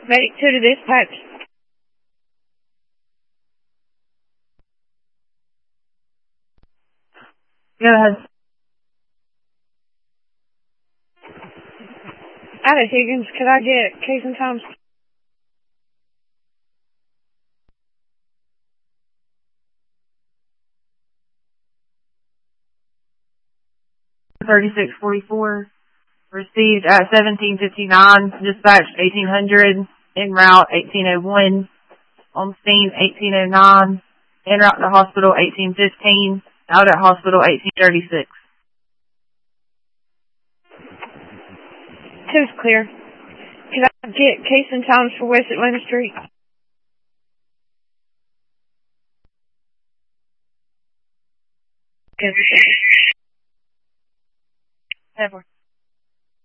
Medic 2 to dispatch. Go ahead. Out of Higgins, could I get case and times? $36.44. Received at 17:59. Dispatched 1800. En route 1801. On scene 1809. En route to hospital 1815. Out at hospital 1836. 2's clear. Could I get case and times for West Atlanta Street? Good.